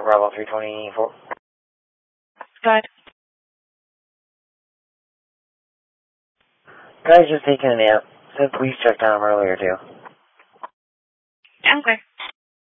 Bravo 324. Go ahead. Guy's just taking a nap. Said police checked on him earlier, too. Okay.